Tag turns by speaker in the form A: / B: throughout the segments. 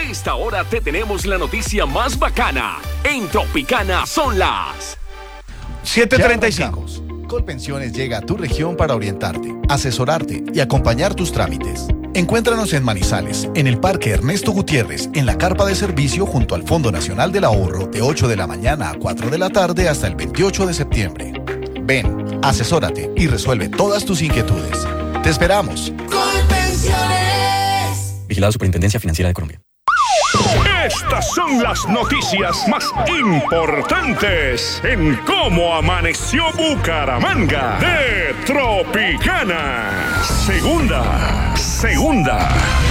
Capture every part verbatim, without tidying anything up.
A: A esta hora te tenemos la noticia más bacana. En Tropicana son las
B: siete treinta y cinco.
C: Colpensiones llega a tu región para orientarte, asesorarte y acompañar tus trámites. Encuéntranos en Manizales, en el Parque Ernesto Gutiérrez, en la carpa de servicio junto al Fondo Nacional del Ahorro, de ocho de la mañana a cuatro de la tarde hasta el veintiocho de septiembre. Ven, asesórate y resuelve todas tus inquietudes. ¡Te esperamos!
D: Colpensiones.
E: Vigilado Superintendencia Financiera de Colombia.
F: Estas son las noticias más importantes en cómo amaneció Bucaramanga de Tropicana. Segunda, segunda.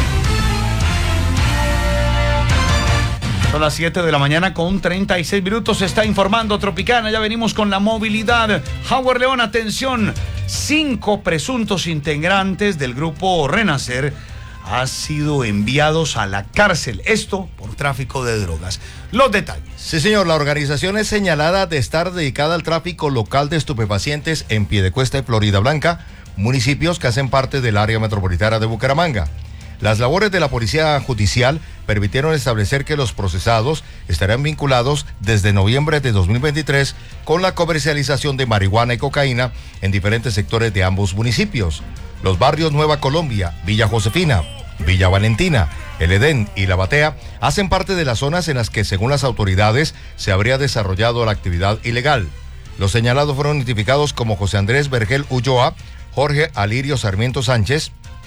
B: Son las siete de la mañana con treinta y seis minutos. Se está informando Tropicana. Ya venimos con la movilidad. Howard León, atención. Cinco presuntos integrantes del grupo Renacer han sido enviados a la cárcel. Esto por tráfico de drogas. Los detalles.
G: Sí, señor. La organización es señalada de estar dedicada al tráfico local de estupefacientes en Piedecuesta y Florida Blanca, municipios que hacen parte del área metropolitana de Bucaramanga. Las labores de la Policía Judicial permitieron establecer que los procesados estarán vinculados desde noviembre de dos mil veintitrés con la comercialización de marihuana y cocaína en diferentes sectores de ambos municipios. Los barrios Nueva Colombia, Villa Josefina, Villa Valentina, El Edén y La Batea hacen parte de las zonas en las que, según las autoridades, se habría desarrollado la actividad ilegal. Los señalados fueron identificados como José Andrés Vergel Ulloa, Jorge Alirio Sarmiento Sánchez,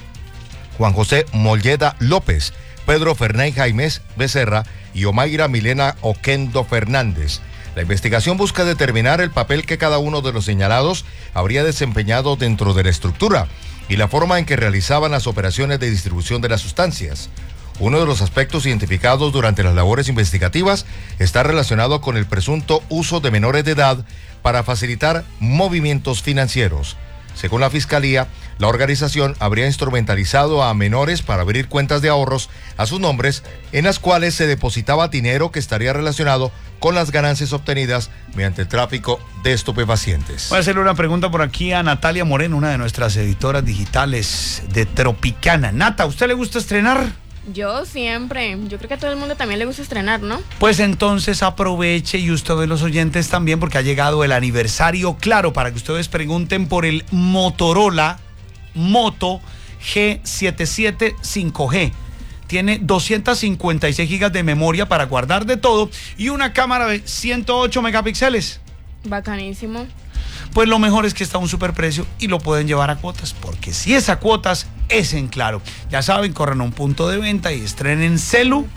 G: Juan José Molleda López, Pedro Fernán Jaimes Becerra y Omaira Milena Oquendo Fernández. La investigación busca determinar el papel que cada uno de los señalados habría desempeñado dentro de la estructura y la forma en que realizaban las operaciones de distribución de las sustancias. Uno de los aspectos identificados durante las labores investigativas está relacionado con el presunto uso de menores de edad para facilitar movimientos financieros. Según la Fiscalía, la organización habría instrumentalizado a menores para abrir cuentas de ahorros a sus nombres, en las cuales se depositaba dinero que estaría relacionado con las ganancias obtenidas mediante el tráfico de estupefacientes.
B: Voy a hacerle una pregunta por aquí a Natalia Moreno, una de nuestras editoras digitales de Tropicana. Nata, ¿a usted le gusta estrenar?
H: Yo siempre, yo creo que a todo el mundo también le gusta estrenar, ¿no?
B: Pues entonces aproveche y usted, los oyentes también, porque ha llegado el aniversario, claro, para que ustedes pregunten por el Motorola Moto G setenta y siete cinco G. Tiene doscientos cincuenta y seis gigas de memoria para guardar de todo y una cámara de ciento ocho megapíxeles.
H: Bacanísimo.
B: Pues lo mejor es que está a un superprecio y lo pueden llevar a cuotas, porque si es a cuotas, es en Claro. Ya saben, corran a un punto de venta y estrenen celu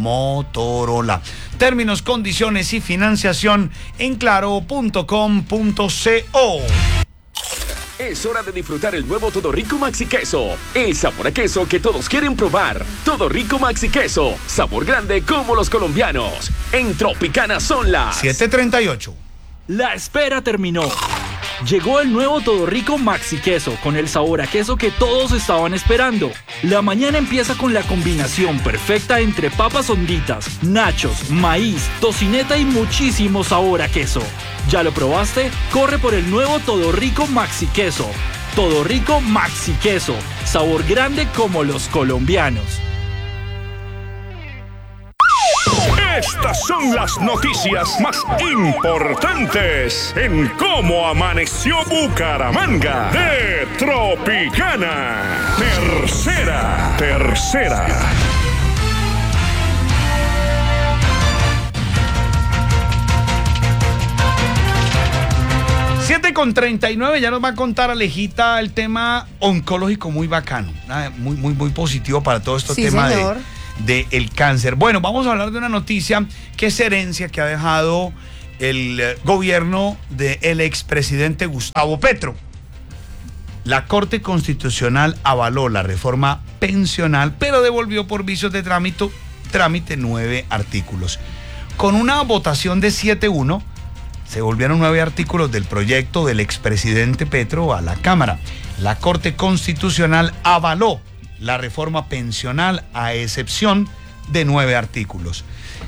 B: Motorola. Términos, condiciones y financiación en claro punto com punto co.
A: Es hora de disfrutar el nuevo Todo Rico Maxi Queso. El sabor a queso que todos quieren probar. Todo Rico Maxi Queso. Sabor grande como los colombianos. En Tropicana son las
B: siete treinta y ocho.
E: La espera terminó. Llegó el nuevo Todo Rico Maxi Queso con el sabor a queso que todos estaban esperando. La mañana empieza con la combinación perfecta entre papas honditas, nachos, maíz, tocineta y muchísimo sabor a queso. ¿Ya lo probaste? Corre por el nuevo Todo Rico Maxi Queso. Todo Rico Maxi Queso. Sabor grande como los colombianos.
F: Estas son las noticias más importantes en cómo amaneció Bucaramanga de Tropicana. Tercera, tercera.
B: siete con treinta y nueve, ya nos va a contar Alejita el tema oncológico muy bacano, muy, muy, muy positivo para todo este
H: sí,
B: tema
H: señor.
B: de, de el cáncer. Bueno, vamos a hablar de una noticia que es herencia que ha dejado el eh, gobierno del expresidente Gustavo Petro. La Corte Constitucional avaló la reforma pensional, pero devolvió por vicios de trámite, trámite nueve artículos. Con una votación de siete uno, se volvieron nueve artículos del proyecto del expresidente Petro a la Cámara. La Corte Constitucional avaló la reforma pensional a excepción de nueve artículos.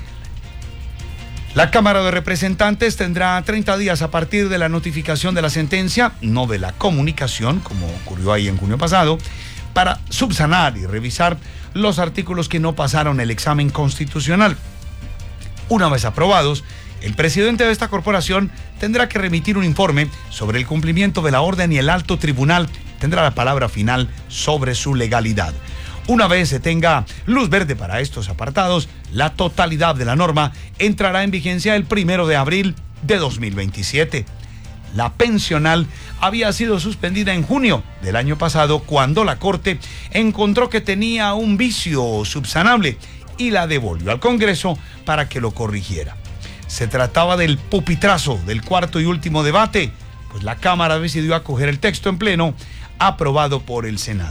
B: La Cámara de Representantes tendrá treinta días a partir de la notificación de la sentencia, no de la comunicación, como ocurrió ahí en junio pasado, para subsanar y revisar los artículos que no pasaron el examen constitucional. Una vez aprobados, el presidente de esta corporación tendrá que remitir un informe sobre el cumplimiento de la orden y el alto tribunal tendrá la palabra final sobre su legalidad. Una vez se tenga luz verde para estos apartados, la totalidad de la norma entrará en vigencia el primero de abril de dos mil veintisiete. La pensional había sido suspendida en junio del año pasado cuando la Corte encontró que tenía un vicio subsanable y la devolvió al Congreso para que lo corrigiera. Se trataba del pupitrazo del cuarto y último debate, pues la Cámara decidió acoger el texto en pleno aprobado por el Senado.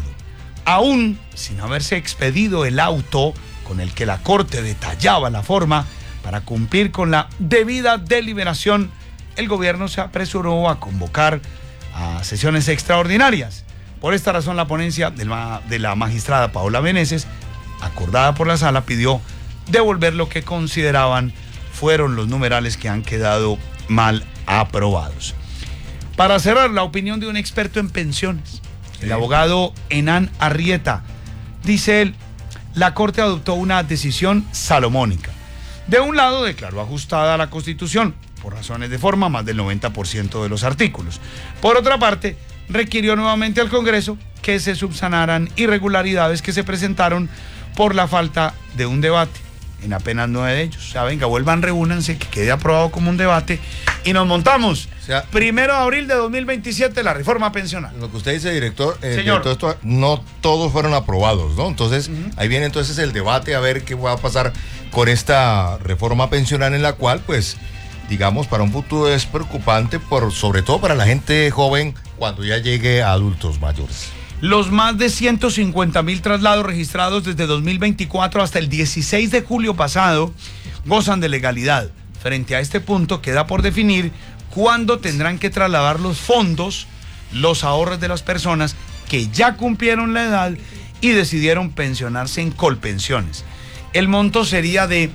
B: Aún sin haberse expedido el auto con el que la Corte detallaba la forma para cumplir con la debida deliberación, el gobierno se apresuró a convocar a sesiones extraordinarias. Por esta razón, la ponencia de la, de la magistrada Paola Meneses, acordada por la sala, pidió devolver lo que consideraban fueron los numerales que han quedado mal aprobados. Para cerrar, la opinión de un experto en pensiones, el abogado Enan Arrieta. Dice él, la Corte adoptó una decisión salomónica. De un lado, declaró ajustada a la Constitución, por razones de forma, más del noventa por ciento de los artículos. Por otra parte, requirió nuevamente al Congreso que se subsanaran irregularidades que se presentaron por la falta de un debate en apenas nueve de ellos. O sea, venga, vuelvan, reúnanse, que quede aprobado como un debate y nos montamos. O sea, primero de abril de dos mil veintisiete, la reforma pensional.
G: Lo que usted dice, director, eh,
B: Señor.
G: de todo esto, no todos fueron aprobados, ¿no? Entonces, uh-huh. ahí viene entonces el debate a ver qué va a pasar con esta reforma pensional, en la cual, pues, digamos, para un futuro es preocupante, por, sobre todo para la gente joven, cuando ya llegue a adultos mayores.
B: Los más de ciento cincuenta mil traslados registrados desde dos mil veinticuatro hasta el dieciséis de julio pasado gozan de legalidad. Frente a este punto, queda por definir cuándo tendrán que trasladar los fondos, los ahorros de las personas que ya cumplieron la edad y decidieron pensionarse en Colpensiones. El monto sería de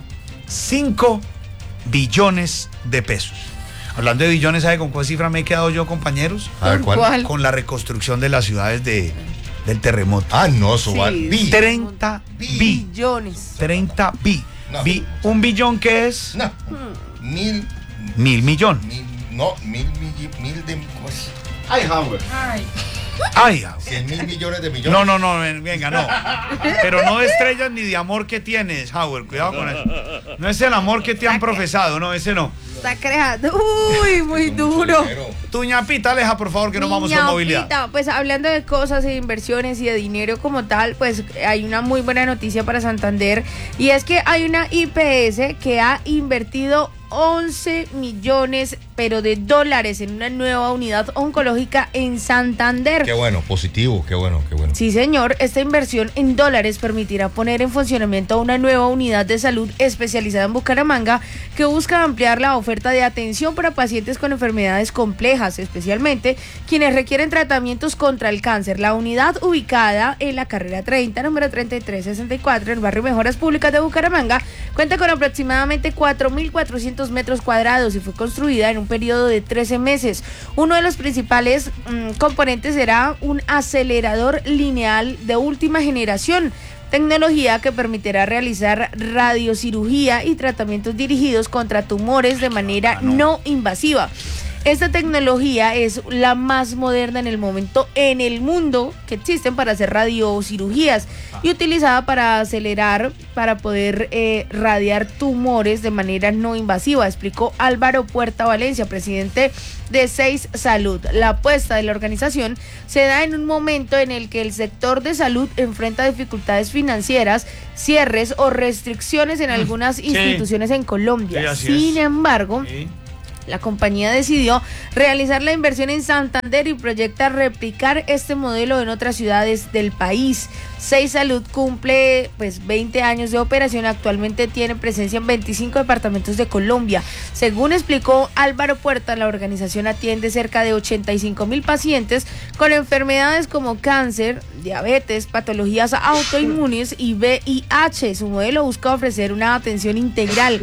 B: cinco billones de pesos. Hablando de billones, ¿sabe con cuál cifra me he quedado yo, compañeros?
G: A ver, ¿cuál?
H: ¿Cuál?
B: Con la reconstrucción de las ciudades de, del terremoto.
G: Ah, no, eso va.
H: Sí.
G: Bi.
B: treinta bi.
H: Billones.
B: treinta bi.
G: No.
B: Bi- ¿Un billón qué es?
G: No. Mil.
B: Mil millones.
G: mil no, mil, mil, mil de. Pues,
D: Ay, Howard.
H: Ay.
B: Ay,
G: cien mil millones de millones.
B: no, no, no, venga, no. Pero no de estrellas ni de amor que tienes, Howard. Cuidado con eso. No es el amor que te han profesado, no, ese no.
H: Está creando. Uy, muy duro.
B: Tu ñapita, aleja, por favor, que nos vamos con movilidad.
H: Ñapita, pues hablando de cosas, de inversiones y de dinero como tal, pues hay una muy buena noticia para Santander, y es que hay una I P S que ha invertido once millones, pero de dólares, en una nueva unidad oncológica en Santander.
G: Qué bueno, positivo, qué bueno, qué bueno.
H: Sí, señor, esta inversión en dólares permitirá poner en funcionamiento una nueva unidad de salud especializada en Bucaramanga que busca ampliar la oferta de atención para pacientes con enfermedades complejas, especialmente quienes requieren tratamientos contra el cáncer. La unidad, ubicada en la carrera treinta, número treinta y tres sesenta y cuatro, en el barrio Mejoras Públicas de Bucaramanga, cuenta con aproximadamente cuatro mil cuatrocientos metros cuadrados y fue construida en un periodo de trece meses. Uno de los principales mmm, componentes será un acelerador lineal de última generación, tecnología que permitirá realizar radiocirugía y tratamientos dirigidos contra tumores de manera no invasiva. Esta tecnología es la más moderna en el momento en el mundo que existen para hacer radiocirugías y utilizada para acelerar, para poder eh, radiar tumores de manera no invasiva, explicó Álvaro Puerta Valencia, presidente de Seis Salud. La apuesta de la organización se da en un momento en el que el sector de salud enfrenta dificultades financieras, cierres o restricciones en algunas sí. instituciones en Colombia.
B: Sí,
H: Sin
B: es.
H: embargo,
B: Sí.
H: la compañía decidió realizar la inversión en Santander y proyecta replicar este modelo en otras ciudades del país. Seis Salud cumple pues veinte años de operación, actualmente tiene presencia en veinticinco departamentos de Colombia. Según explicó Álvaro Puerta, la organización atiende cerca de ochenta y cinco mil pacientes con enfermedades como cáncer, diabetes, patologías autoinmunes y V I H. Su modelo busca ofrecer una atención integral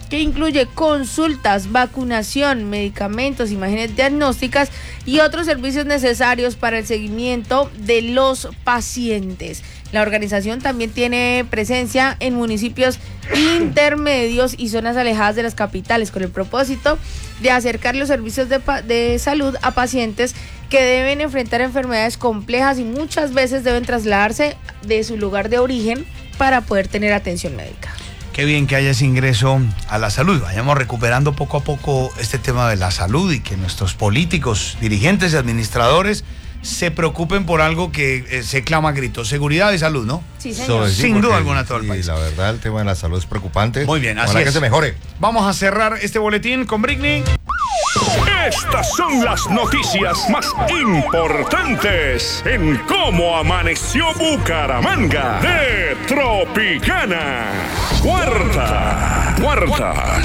H: que incluye consultas, vacunación, medicamentos, imágenes diagnósticas y otros servicios necesarios para el seguimiento de los pacientes. La organización también tiene presencia en municipios intermedios y zonas alejadas de las capitales, con el propósito de acercar los servicios de, de salud a pacientes que deben enfrentar enfermedades complejas y muchas veces deben trasladarse de su lugar de origen para poder tener atención médica.
B: Qué bien que haya ese ingreso a la salud. Vayamos recuperando poco a poco este tema de la salud y que nuestros políticos, dirigentes y administradores se preocupen por algo que eh, se clama a gritos: seguridad y salud, ¿no?
H: Sí, señor.
G: So, sí,
B: Sin
G: porque,
B: duda alguna todo el
G: sí,
B: país.
G: la verdad, el tema de la salud es preocupante.
B: Muy bien, así
G: Ojalá
B: es.
G: que se mejore.
B: Vamos a cerrar este boletín con Britney.
F: Estas son las noticias más importantes en Cómo Amaneció Bucaramanga de Tropicana. Cuarta, cuarta.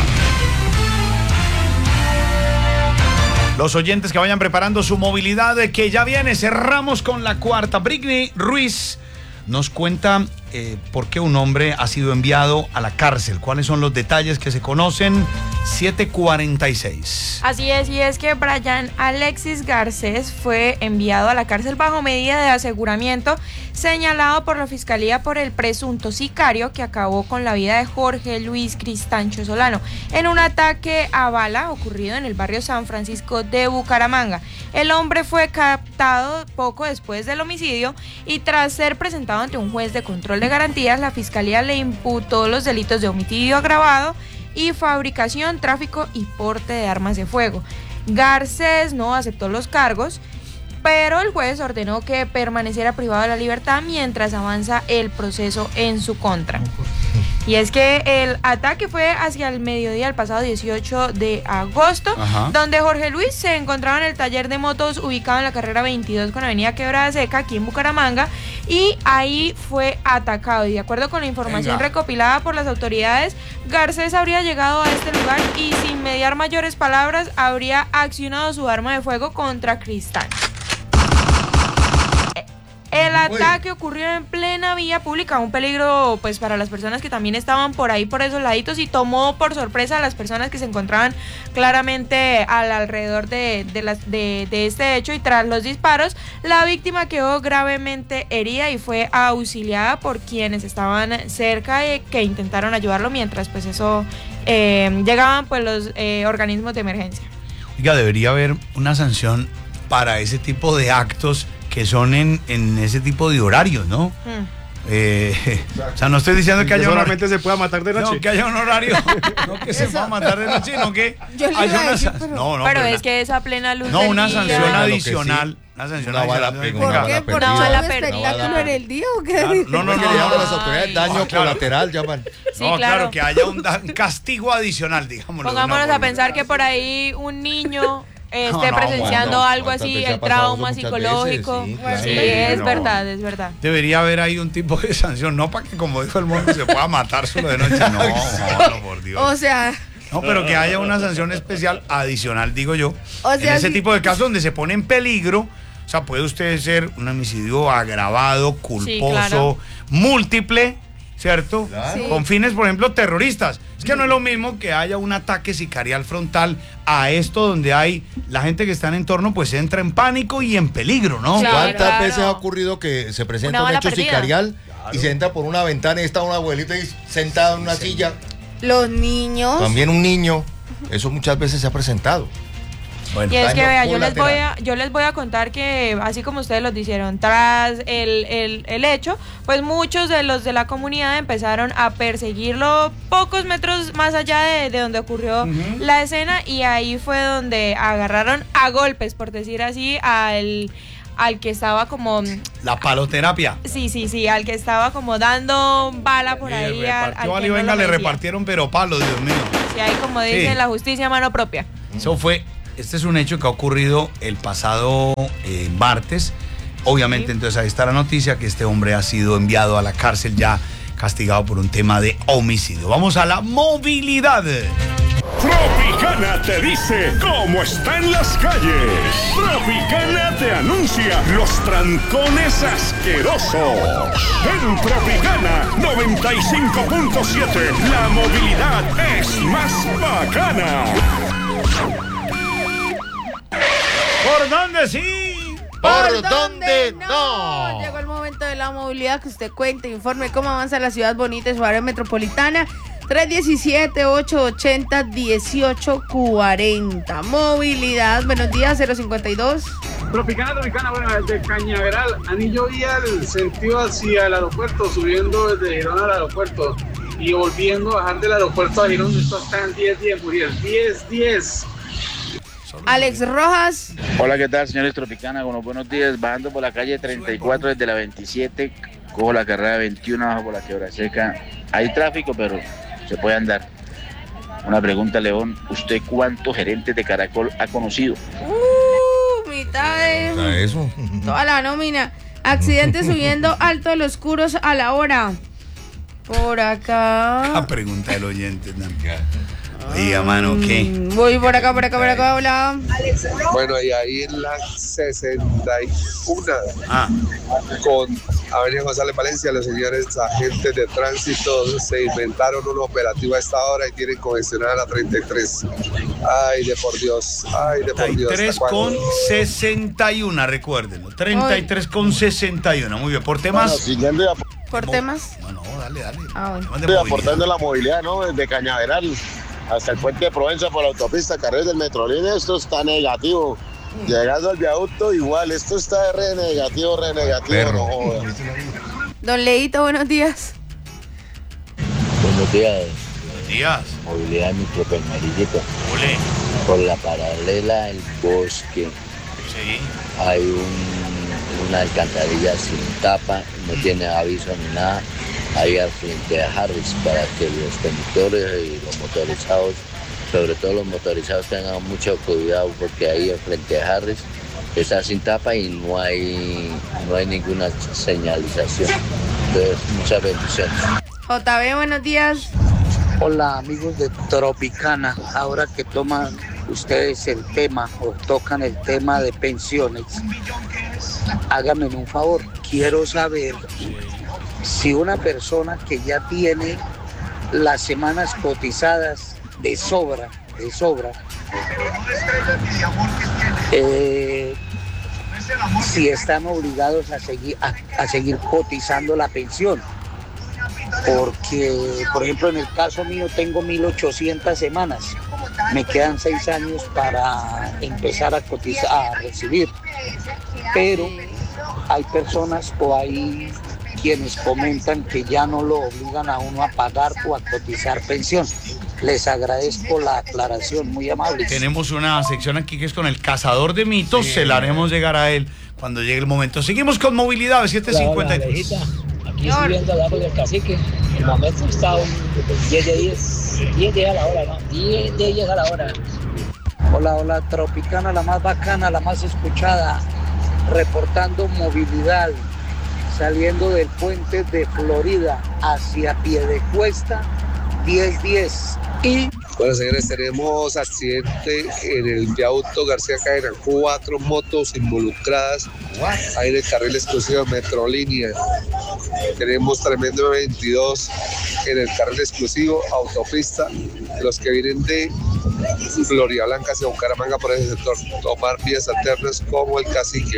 B: Los oyentes que vayan preparando su movilidad, que ya viene. Cerramos con la cuarta. Britney Ruiz nos cuenta eh, por qué un hombre ha sido enviado a la cárcel. ¿Cuáles son los detalles que se conocen? siete cuarenta y seis.
D: Así es, y es que Brian Alexis Garcés fue enviado a la cárcel bajo medida de aseguramiento, señalado por la Fiscalía por el presunto sicario que acabó con la vida de Jorge Luis Cristancho Solano en un ataque a bala ocurrido en el barrio San Francisco de Bucaramanga. El hombre fue captado poco después del homicidio y tras ser presentado ante un juez de control de garantías, la Fiscalía le imputó los delitos de homicidio agravado y fabricación, tráfico y porte de armas de fuego. Garcés no aceptó los cargos, pero el juez ordenó que permaneciera privado de la libertad mientras avanza el proceso en su contra. Y es que el ataque fue hacia el mediodía del pasado dieciocho de agosto, Ajá. donde Jorge Luis se encontraba en el taller de motos ubicado en la carrera veintidós con avenida Quebrada Seca, aquí en Bucaramanga, y ahí fue atacado. Y de acuerdo con la información Venga. recopilada por las autoridades, Garcés habría llegado a este lugar y sin mediar mayores palabras habría accionado su arma de fuego contra Cristán. El ataque ocurrió en plena vía pública, un peligro pues para las personas que también estaban por ahí por esos laditos, y tomó por sorpresa a las personas que se encontraban claramente al alrededor de, de, las, de, de este hecho, y tras los disparos la víctima quedó gravemente herida y fue auxiliada por quienes estaban cerca y que intentaron ayudarlo mientras pues eso eh, llegaban pues los eh, organismos de emergencia.
B: Oiga, debería haber una sanción para ese tipo de actos que son en, en ese tipo de horarios, ¿no? Mm. Eh, o sea, no estoy diciendo que, que haya
I: solamente
B: un
I: se pueda matar de noche.
B: No, que haya un horario, no que se pueda matar de noche, sino que haya una
D: decir, pero, no, no, pero, pero es que esa plena luz
B: no,
D: del
B: una
D: día.
B: sanción
D: Claro
B: adicional. Una sanción
G: una bala,
B: adicional.
G: ¿Por
H: ¿Por qué? ¿Por
D: una bala
H: espectáculo en el día o qué?
B: Claro, no, no, no, no,
G: no,
B: no,
G: las autoridades daño
B: no, claro.
G: colateral llaman.
D: Sí,
B: no, claro.
D: claro,
B: que haya un, un castigo adicional, digámoslo.
D: Pongámonos a pensar que por ahí un niño esté no, no, presenciando bueno, algo así, el trauma psicológico.
G: Veces, sí,
D: claro. sí,
B: sí,
D: es
B: no.
D: verdad, es verdad.
B: Debería haber ahí un tipo de sanción, no para que, como dijo el mono, se pueda matar solo de noche. No, no, por Dios.
H: O sea...
B: No, pero que haya una sanción especial adicional, digo yo,
H: o sea,
B: en ese
H: sí.
B: tipo de casos donde se pone en peligro. O sea, puede usted ser un homicidio agravado, culposo, sí, claro. múltiple, ¿cierto?
G: Claro. Sí.
B: Con fines, por ejemplo, terroristas. Es que no es lo mismo que haya un ataque sicarial frontal a esto donde hay la gente que está en entorno, pues entra en pánico y en peligro, ¿no?
G: Claro, ¿Cuántas
D: claro.
G: veces ha ocurrido que se presenta
D: una
G: un hecho
D: perdida.
G: sicarial claro. y se entra por una ventana y está una abuelita sentada en una sí. silla?
H: Los niños.
G: También un niño. Eso muchas veces se ha presentado.
D: Bueno, y es que vea, yo les voy a, yo les voy a contar que así como ustedes lo dijeron, tras el, el, el hecho, pues muchos de los de la comunidad empezaron a perseguirlo pocos metros más allá de, de donde ocurrió uh-huh. la escena, y ahí fue donde agarraron a golpes, por decir así, al al que estaba como...
B: La paloterapia.
D: Sí, sí, sí, al que estaba como dando bala por
B: y
D: ahí.
B: Le
D: al, al
B: vale, venga, le repartieron pero palos, Dios mío.
D: Sí, ahí como dice sí. la justicia mano propia.
B: Eso fue... Este es un hecho que ha ocurrido el pasado eh, martes. Obviamente, sí. entonces ahí está la noticia que este hombre ha sido enviado a la cárcel ya castigado por un tema de homicidio. Vamos a la movilidad.
F: Tropicana te dice cómo está en las calles. Tropicana te anuncia los trancones asquerosos. En Tropicana noventa y cinco punto siete, la movilidad es más bacana.
B: ¿Por dónde sí?
G: ¿Por dónde no?
H: Llegó el momento de la movilidad, que usted cuente, informe cómo avanza la ciudad bonita y su área metropolitana. tres uno siete, ocho ocho cero, uno ocho cuatro cero. Movilidad, buenos días, cero cincuenta y dos.
I: Tropicana, Tropicana, bueno, desde Cañaveral, Anillo Vía, el sentido hacia el aeropuerto, subiendo desde Girón al aeropuerto y volviendo a bajar del aeropuerto a Girón. Esto está en diez diez, Muriel, diez diez.
H: Alex Rojas.
J: Hola, ¿qué tal, señores Tropicana? Bueno, buenos días, bajando por la calle treinta y cuatro desde la veintisiete, cojo la carrera veintiuno, bajo por la Quebra Seca. Hay tráfico, pero se puede andar. Una pregunta, León, ¿usted cuántos gerentes de Caracol ha conocido?
H: Uh, mitad de...
G: Eso.
H: Toda la nómina. Accidente subiendo Alto de los Curos a la hora. Por acá.
B: La pregunta del oyente también. Diga, mano, ¿qué?
H: Mm, Voy por acá, por acá, por acá, hola.
K: Bueno, y ahí en la sesenta y uno,
B: Ah,
K: con Avenida González Valencia, los señores agentes de tránsito se inventaron un operativo a esta hora y tienen congestionada la treinta y tres. Ay, de por Dios, ay, de por Dios.
B: treinta y tres
K: ¿hasta
B: con
K: cuándo?
B: sesenta y uno, recuérdenlo. treinta y tres con sesenta y uno. Muy bien, por temas.
L: Bueno, siguiendo y ap-
H: ¿Por temas?
B: No, no, dale, dale.
H: Ah, bueno.
B: Temas de
L: estoy
B: movilidad.
L: aportando la movilidad, ¿no? Desde Cañaveral hasta el puente de Provenza por la autopista Carril del Metrolínea, esto está negativo. Llegando al viaducto, igual, esto está re negativo, re negativo,
G: Perro.
L: no jodas.
H: Don Leito, buenos días.
J: Buenos días,
B: Buenos días.
J: movilidad de Micro Palmarillito.
B: Ole.
J: Por la paralela El Bosque
B: Sí.
J: hay un, una alcantarilla sin tapa, no tiene aviso ni nada. Ahí al frente de Harris, para que los conductores y los motorizados, sobre todo los motorizados, tengan mucho cuidado, porque ahí al frente de Harris está sin tapa y no hay, no hay ninguna señalización. Entonces, muchas bendiciones.
H: J B, buenos días.
M: Hola, amigos de Tropicana. Ahora que toman ustedes el tema o tocan el tema de pensiones, háganme un favor. Quiero saber si una persona que ya tiene las semanas cotizadas de sobra, de sobra, eh, si están obligados a seguir, a, a seguir cotizando la pensión. Porque, por ejemplo, en el caso mío tengo mil ochocientas semanas, me quedan seis años para empezar a cotizar, a recibir, pero hay personas o hay quienes comentan que ya no lo obligan a uno a pagar o a cotizar pensión. Les agradezco la aclaración, muy amable.
B: Tenemos una sección aquí que es con el cazador de mitos, se la haremos llegar a él cuando llegue el momento. Seguimos con movilidad, siete cincuenta y tres.
N: Aquí subiendo al árbol del cacique, el momento está un diez de diez, diez de diez a la hora, ¿no? diez de diez a la hora.
M: Hola, hola, Tropicana, la más bacana, la más escuchada, reportando movilidad, saliendo del puente de Florida hacia Piedecuesta, diez diez. Y
K: Bueno, señores, tenemos accidente en el viaducto García Cadena. Cuatro motos involucradas ahí en el carril exclusivo de Metrolínea. Tenemos tremendo veintidós en el carril exclusivo, autopista. Los que vienen de Florida Blanca hacia Bucaramanga por ese sector, tomar vías alternas como el Cacique.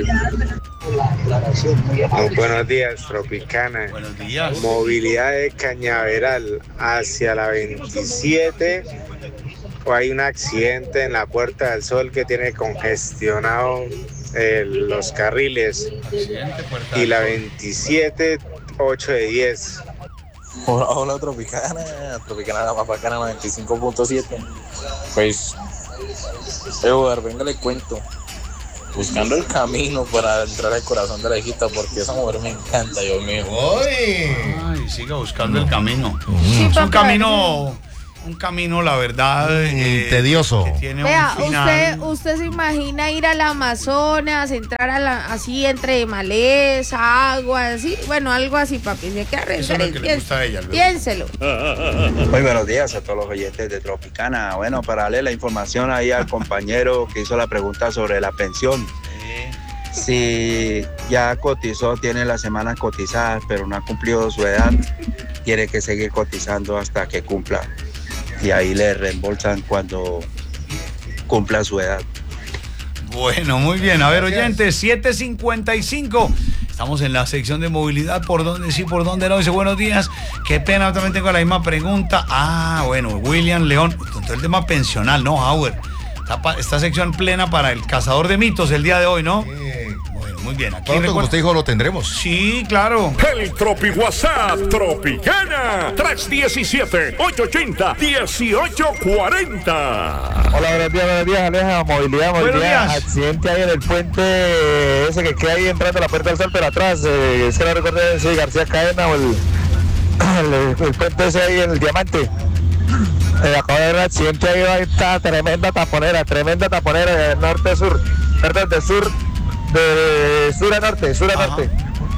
O: Muy buenos días, Tropicana.
B: Buenos días.
O: Movilidad de Cañaveral hacia la veintisiete. O hay un accidente en la Puerta del Sol que tiene congestionado eh, los carriles. Y la veintisiete, ocho de diez.
P: Hola, hola Tropicana, Tropicana la más bacana, noventa y cinco punto siete. Pues, Eduardo, venga le cuento. Buscando el camino para entrar al corazón de la hijita, porque esa mujer me encanta, Dios mío.
B: Ay, siga buscando el camino.
H: Sí,
B: Es un
H: papá,
B: camino un camino, la verdad, eh,
G: tedioso.
B: que tiene
H: Vea,
B: un final.
H: usted, usted se imagina ir al Amazonas, entrar a la, así entre maleza, agua, así, bueno, algo así, papi. Se queda
B: Eso es lo que le gusta a ella,
H: piénselo.
Q: Muy buenos días a todos los oyentes de Tropicana. Bueno, para darle la información ahí al compañero que hizo la pregunta sobre la pensión. Si ya cotizó, tiene las semanas cotizadas, pero no ha cumplido su edad, tiene que seguir cotizando hasta que cumpla. Y ahí le reembolsan cuando cumpla su edad.
B: Bueno, muy bien. A ver, oyentes, siete cincuenta y cinco. Estamos en la sección de movilidad. ¿Por dónde sí, por dónde no? Dice, buenos días. Qué pena, también tengo la misma pregunta. Ah, bueno, William León. Entonces, el tema pensional, ¿no, Howard? Esta, esta sección plena para el cazador de mitos el día de hoy, ¿no? Bueno, muy bien. Aquí
G: Pronto, como usted dijo, lo tendremos.
B: Sí, claro.
F: El Tropi WhatsApp Tropicana tres uno siete, ocho ocho cero, uno ocho cuatro cero.
R: Hola, buenos días, buenos días, Aleja. Movilidad, movilidad. Accidente ahí en el puente ese que queda ahí entrando a la Puerta del Sol, pero atrás. Eh, es que no recuerdo si García Cadena o el, el, el puente ese ahí en el Diamante. Eh, acabo de ver un accidente ahí, ahí está tremenda taponera, tremenda taponera de norte-sur, perdón, de sur, de sur a norte, sur a norte.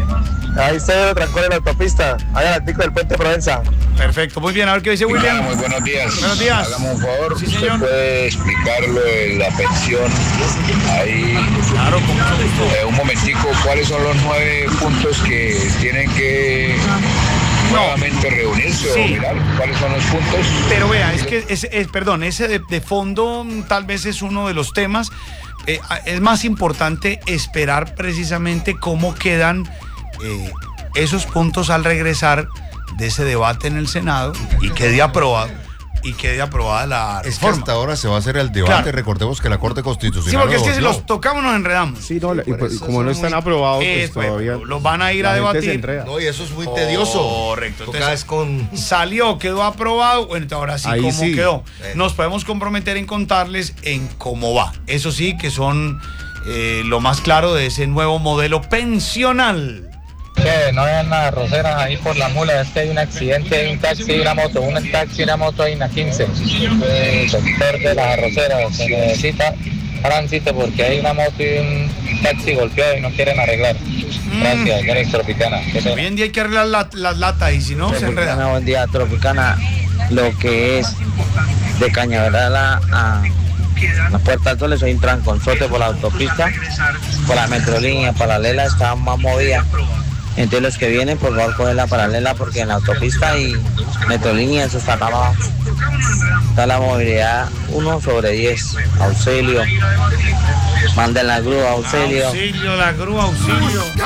R: Ahí se ve trancón en la autopista, allá al pico del puente Provenza.
B: Perfecto, muy bien, a ver qué dice William.
S: Muy buenos días.
B: Buenos días.
S: Hágame un favor,
B: sí,
S: usted
B: señor.
S: puede explicarlo de la pensión ahí.
B: Claro, con mucho gusto.
S: Eh, un momentico, ¿cuáles son los nueve puntos que tienen que nuevamente reunirse
B: Sí.
S: o mirar? ¿Cuáles son los puntos?
B: Pero vea, es que, es, es, perdón, ese de, de fondo tal vez es uno de los temas. Eh, es más importante esperar precisamente cómo quedan eh, esos puntos al regresar de ese debate en el Senado y quede aprobado y quede aprobada la
G: Es que
B: reforma.
G: hasta ahora se va a hacer el debate.
B: Claro.
G: Recordemos que la Corte Constitucional.
B: Sí, porque es que si
G: lo
B: los tocamos nos enredamos.
T: Sí, no, y pues, como no están aprobados, pues
B: Eh, pues,
T: todavía
B: los van a ir a
T: la gente se
B: debatir.
T: enreda.
G: No, y eso es muy tedioso.
B: Correcto.
G: Toca
B: Entonces,
G: es con...
B: salió, quedó aprobado. Bueno, ahora sí,
T: Ahí
B: ¿cómo
T: sí.
B: quedó?
G: Eh.
B: Nos podemos comprometer en contarles en cómo va. Eso sí, que son eh, lo más claro de ese nuevo modelo pensional.
R: Que no vean las arroceras ahí por la mula, es que hay un accidente de un taxi y una moto, un taxi y una moto ahí en la quince. El sector de las arroceras se necesita tránsito porque hay una moto y un taxi golpeado y no quieren arreglar. Gracias, Genex Tropicana.
B: Hoy en día hay que arreglar la- las latas y si no, se
M: Tropicana,
B: enreda.
M: buen día, Tropicana. Lo que es de Cañaveral a, a la Puerta del Sol, eso hay un tranconzote por la autopista, por la metrolínea paralela, está más movida. Entonces los que vienen, por favor, coger la paralela porque en la autopista y metrolínea eso está acabado. Está la movilidad uno sobre diez. Auxilio. Manden la grúa, auxilio.
B: Auxilio, la grúa, auxilio.